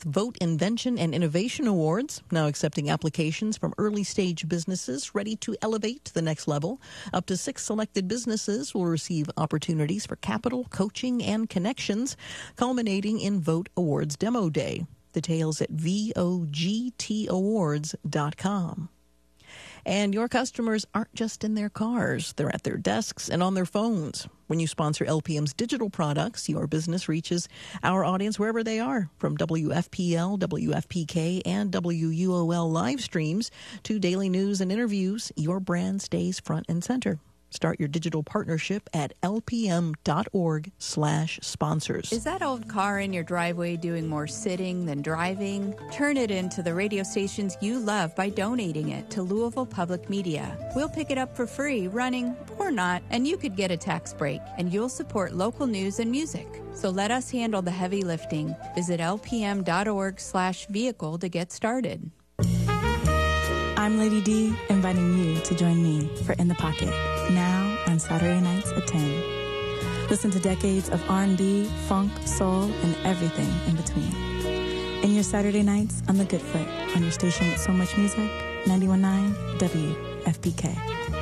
Vote Invention and Innovation Awards, now accepting applications from early-stage businesses ready to elevate to the next level. Up to 6 selected businesses will receive opportunities for capital, coaching, and connections, culminating in Vote Awards Demo Day. Details at vogtawards.com. And your customers aren't just in their cars. They're at their desks and on their phones. When you sponsor LPM's digital products, your business reaches our audience wherever they are. From WFPL, WFPK, and WUOL live streams to daily news and interviews, your brand stays front and center. Start your digital partnership at lpm.org/sponsors. Is that old car in your driveway doing more sitting than driving? Turn it into the radio stations you love by donating it to Louisville Public Media. We'll pick it up for free, running or not, and you could get a tax break, and you'll support local news and music. So let us handle the heavy lifting. Visit lpm.org/vehicle to get started. I'm Lady D, inviting you to join me for In the Pocket, now on Saturday nights at 10. Listen to decades of R&B, funk, soul, and everything in between. In your Saturday nights on The Good Foot, on your station with so much music, 91.9 WFPK.